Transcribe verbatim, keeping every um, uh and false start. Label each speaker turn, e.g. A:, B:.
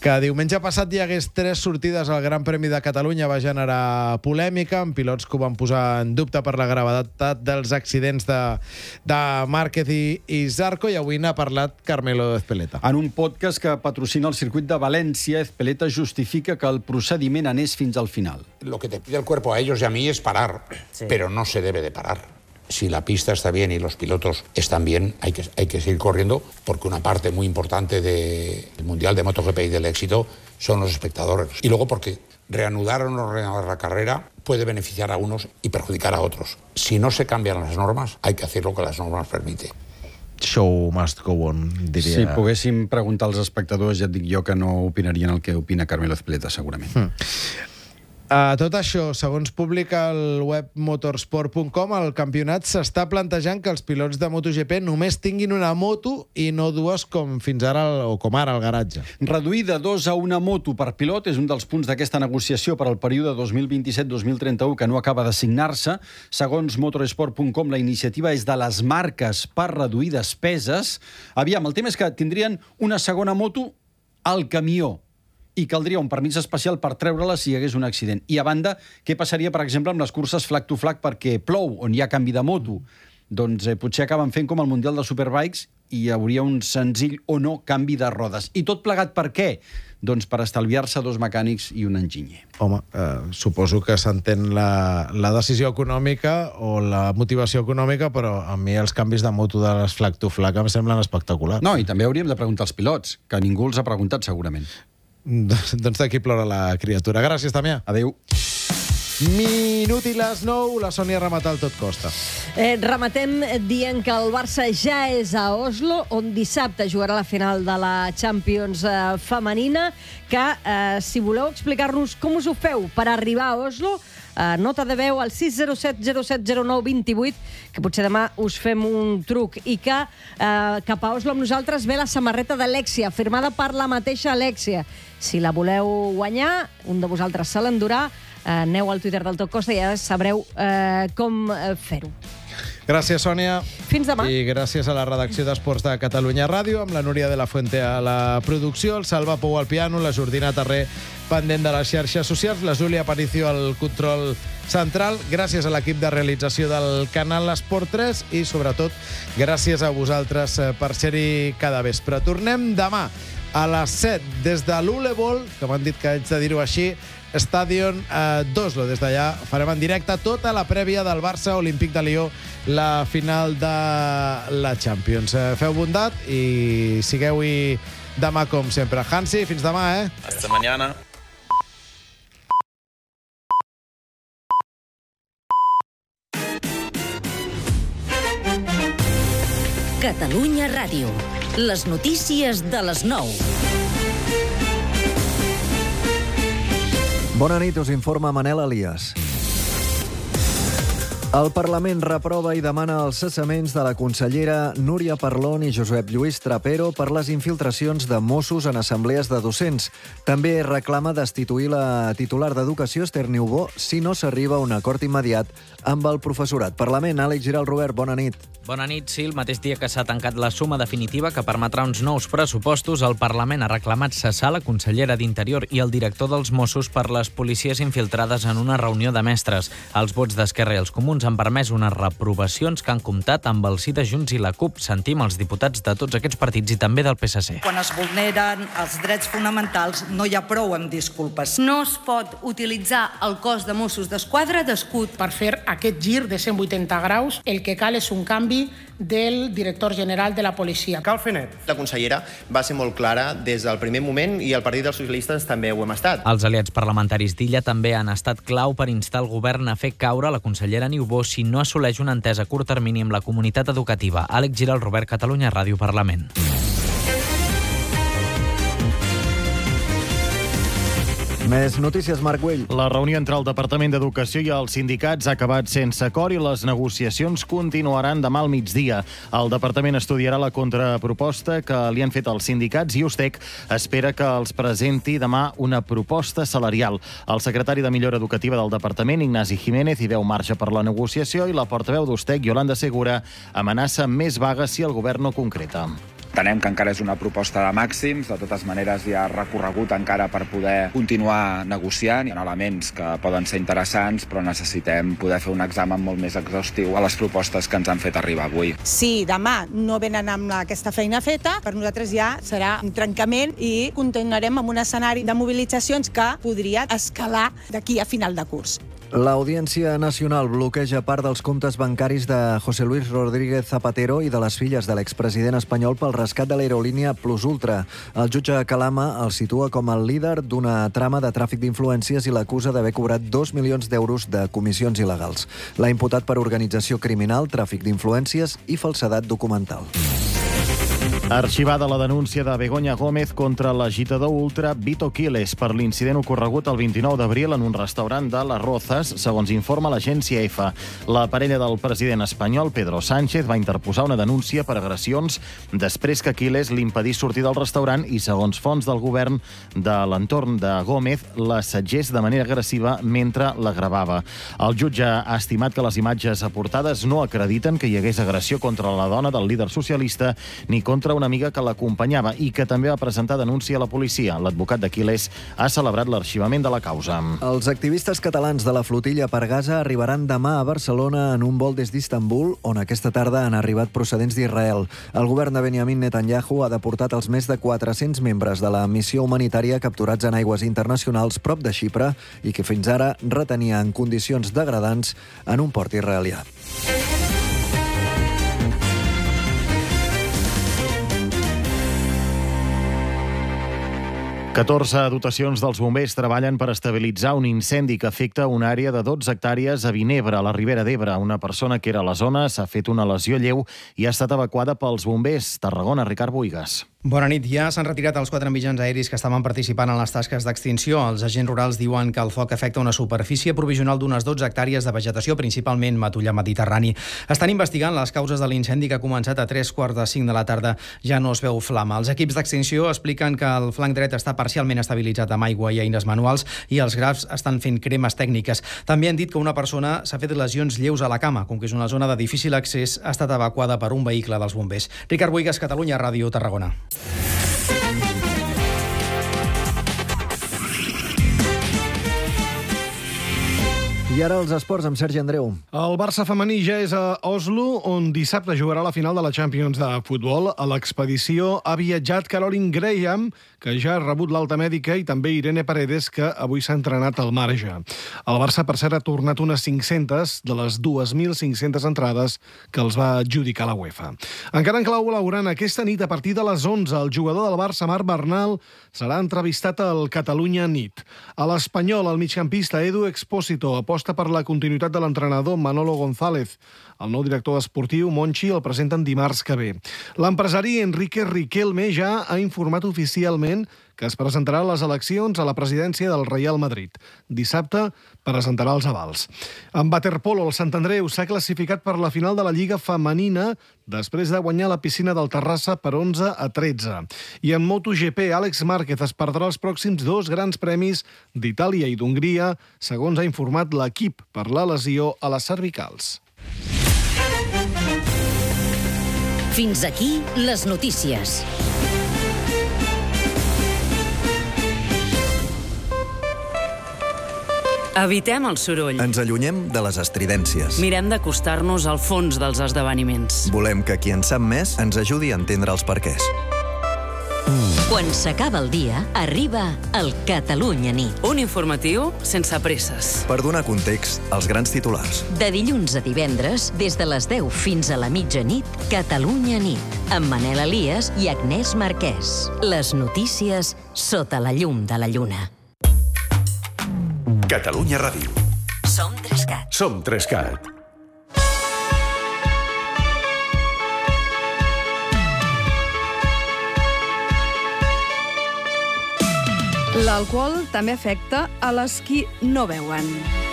A: Que diumenge passat hi hagués tres sortides al Gran Premi de Catalunya va generar polèmica, amb pilots que ho van posar en dubte per la gravetat dels accidents de, de Márquez i, i Zarco, i avui n'ha parlat Carmelo Ezpeleta.
B: En un podcast que patrocina el circuit de València, Ezpeleta justifica que el procediment anés fins al final.
C: Lo que te pide el cuerpo a ellos y a mí es parar, sí. Pero no se debe de parar. Si la pista está bien y los pilotos están bien, hay que, hay que seguir corriendo, porque una parte muy importante del Mundial de MotoGP y del éxito son los espectadores. Y luego porque reanudar o no reanudar la carrera puede beneficiar a unos y perjudicar a otros. Si no se cambian las normas, hay que hacer lo que las normas permiten.
A: Show must go on, diria.
B: Si poguéssim preguntar als espectadors, ja et dic jo que no opinarien el que opina Carmelo Ezpeleta, segurament.
A: Hmm. Uh, tot això, segons publica el web motorsport punt com, el campionat s'està plantejant que els pilots de MotoGP només tinguin una moto i no dues com fins ara o com ara al garatge.
B: Reduir de dos a una moto per pilot és un dels punts d'aquesta negociació per al període dos mil vint-i-set dos mil trenta-u que no acaba de signar-se. Segons motorsport punt com, la iniciativa és de les marques per reduir despeses. Aviam, el tema és que tindrien una segona moto al camió i caldria un permís especial per treure-la si hi hagués un accident. I a banda, què passaria, per exemple, amb les curses flag to flag perquè plou, on hi ha canvi de moto? Doncs eh, potser acaben fent com el Mundial de Superbikes i hi hauria un senzill o no canvi de rodes. I tot plegat per què? Doncs per estalviar-se dos mecànics i un enginyer.
A: Home, eh, suposo que s'entén la, la decisió econòmica o la motivació econòmica, però a mi els canvis de moto de les flag to flag em semblen espectaculars.
B: No, i també hauríem de preguntar als pilots, que ningú els ha preguntat segurament.
A: Doncs d'aquí plora la criatura. Gràcies, Damià.
B: Adéu.
A: Minut i les nou, la Sònia remata el Tot Costa.
D: Eh, rematem dient que el Barça ja és a Oslo, on dissabte jugarà la final de la Champions eh, femenina, que, eh, si voleu explicar-nos com us ho feu per arribar a Oslo, eh, nota de veu al sis zero set zero set zero nou dos vuit, que potser demà us fem un truc, i que eh, cap a Oslo amb nosaltres ve la samarreta d'Alexia, firmada per la mateixa Alexia. Si la voleu guanyar, un de vosaltres se l'endurà, eh, aneu al Twitter del Tot Costa i ja sabreu eh, com eh, fer-ho.
A: Gràcies, Sònia.
D: Fins demà.
A: I gràcies a la redacció d'Esports de Catalunya Ràdio, amb la Núria de la Fuente a la producció, el Salva Pou al piano, la Jordina Terré pendent de les xarxes socials, la Júlia Aparicio al control central. Gràcies a l'equip de realització del canal Esport tres i, sobretot, gràcies a vosaltres per ser-hi cada vespre. Tornem demà a les set des de l'Ulebol, que m'han dit que haig de dir-ho així, Stadion eh, d'Oslo. Des d'allà farem en directe tota la prèvia del Barça Olímpic de Lió, la final de la Champions. Eh, feu bondat i sigueu-hi demà com sempre. Hansi, fins demà, eh?
E: Hasta mañana.
F: Catalunya Ràdio. Les notícies de les nou.
G: Bona nit, us informa Manel Elias. El Parlament reprova i demana els cessaments de la consellera Núria Parlon i Josep Lluís Trapero per les infiltracions de Mossos en assemblees de docents. També reclama destituir la titular d'Educació, Esther Niubó, si no s'arriba a un acord immediat amb el professorat. Parlament, Àlex Giral Robert, bona nit.
H: Bona nit, sí. El mateix dia que s'ha tancat la suma definitiva que permetrà uns nous pressupostos, el Parlament ha reclamat cessar la consellera d'Interior i el director dels Mossos per les policies infiltrades en una reunió de mestres. Els vots d'Esquerra i els Comuns han permès unes reprovacions que han comptat amb el sí de Junts i la CUP. Sentim els diputats de tots aquests partits i també del P S C.
I: Quan es vulneren els drets fonamentals no hi ha prou amb disculpes.
J: No es pot utilitzar el cos de Mossos d'Esquadra d'escut.
K: Per fer aquest gir de cent vuitanta graus, el que cal és un canvi del director general de la policia.
L: Cal fer net. La consellera va ser molt clara des del primer moment i el Partit dels Socialistes també ho hem estat.
H: Els aliats parlamentaris d'Illa també han estat clau per instar el govern a fer caure la consellera Niubó si no assoleix una entesa a curt termini amb la comunitat educativa. Àlex Giral, Robert, Catalunya Ràdio, Parlament.
G: Més notícies, Marc Güell.
M: La reunió entre el Departament d'Educació i els sindicats ha acabat sense acord i les negociacions continuaran demà al migdia. El departament estudiarà la contraproposta que li han fet els sindicats i Ustec espera que els presenti demà una proposta salarial. El secretari de Millora Educativa del departament, Ignasi Jiménez, hi veu marge per la negociació i la portaveu d'Ustec, Yolanda Segura, amenaça més vagues si el govern no concreta.
E: Entenem que encara és una proposta de màxims, de totes maneres hi ha recorregut encara per poder continuar negociant. Hi ha elements que poden ser interessants, però necessitem poder fer un examen molt més exhaustiu a les propostes que ens han fet arribar avui.
N: Si demà no venen amb aquesta feina feta, per nosaltres ja serà un trencament i continuarem amb un escenari de mobilitzacions que podria escalar d'aquí a final de curs.
G: L'Audiència Nacional bloqueja part dels comptes bancaris de José Luis Rodríguez Zapatero i de les filles de l'expresident espanyol pel rescat de l'aerolínia Plus Ultra. El jutge Calama el situa com el líder d'una trama de tràfic d'influències i l'acusa d'haver cobrat dos milions d'euros de comissions il·legals. L'ha imputat per organització criminal, tràfic d'influències i falsedat documental.
M: Arxivada la denúncia de Begoña Gómez contra l'agitador ultra Vito Quiles per l'incident ocorregut el vint-i-nou d'abril en un restaurant de Las Rozas, segons informa l'agència EFE. La parella del president espanyol, Pedro Sánchez, va interposar una denúncia per agressions després que Quiles l'impedís sortir del restaurant i, segons fonts del govern de l'entorn de Gómez, l'assetgés de manera agressiva mentre la gravava. El jutge ha estimat que les imatges aportades no acrediten que hi hagués agressió contra la dona del líder socialista ni contra una amiga que l'acompanyava i que també va presentar denúncia a la policia. L'advocat d'Aquiles ha celebrat l'arxivament de la causa.
G: Els activistes catalans de la flotilla per Gaza arribaran demà a Barcelona en un vol des d'Istanbul, on aquesta tarda han arribat procedents d'Israel. El govern de Benjamin Netanyahu ha deportat els més de quatre-cents membres de la missió humanitària capturats en aigües internacionals prop de Xipre i que fins ara retenia en condicions degradants en un port israelià.
M: catorze dotacions dels bombers treballen per estabilitzar un incendi que afecta una àrea de dotze hectàrees a Vinebre, a la Ribera d'Ebre. Una persona que era a la zona s'ha fet una lesió lleu i ha estat evacuada pels bombers. Tarragona, Ricard Boigas.
O: Bona nit. Ja s'han retirat els quatre mitjans aeris que estaven participant en les tasques d'extinció. Els agents rurals diuen que el foc afecta una superfície provisional d'unes dotze hectàrees de vegetació, principalment matollar mediterrani. Estan investigant les causes de l'incendi que ha començat a tres quarts de cinc de la tarda. Ja no es veu flama. Els equips d'extinció expliquen que el flanc dret està parcialment estabilitzat amb aigua i eines manuals i els grafs estan fent cremes tècniques. També han dit que una persona s'ha fet lesions lleus a la cama. Com que és una zona de difícil accés, ha estat evacuada per un vehicle dels bombers. Ricard Boigas, Catalunya Ràdio, Tarragona.
G: I ara els esports amb Sergi Andreu.
P: El Barça femení ja és a Oslo, on dissabte jugarà la final de la Champions de futbol. A l'expedició ha viatjat Caroline Graham, que ja ha rebut l'alta mèdica, i també Irene Paredes, que avui s'ha entrenat al marge. El Barça, per cert, ha tornat unes cinc-centes de les dues mil cinc-centes entrades que els va adjudicar la UEFA. Encara en clau laurant, aquesta nit a partir de les onze, el jugador del Barça, Marc Bernal, serà entrevistat al Catalunya Nit. A l'Espanyol, el migcampista Edu Expósito aposta per la continuïtat de l'entrenador Manolo González. El nou director esportiu, Monchi, el presenten dimarts que ve. L'empresari Enrique Riquelme ja ha informat oficialment que es presentarà a les eleccions a la presidència del Real Madrid. Dissabte presentarà els avals. En waterpolo, el Sant Andreu s'ha classificat per la final de la Lliga Femenina després de guanyar la piscina del Terrassa per onze a tretze. I en MotoGP, Àlex Márquez es perdrà els pròxims dos grans premis d'Itàlia i d'Hongria, segons ha informat l'equip per la lesió a les cervicals.
F: Fins aquí les notícies.
Q: Evitem el soroll.
R: Ens allunyem de les estridències.
Q: Mirem d'acostar-nos al fons dels esdeveniments.
R: Volem que qui en sap més ens ajudi a entendre els perquès.
F: Quan s'acaba el dia, arriba el Catalunya Nit.
Q: Un informatiu sense presses.
R: Per donar context als grans titulars.
F: De dilluns a divendres, des de les deu fins a la mitjanit, Catalunya Nit, amb Manel Elias i Agnès Marquès. Les notícies sota la llum de la lluna.
S: Catalunya Ràdio.
F: Som Trescat.
S: Som Trescat.
J: L'alcohol també afecta a les qui no beuen.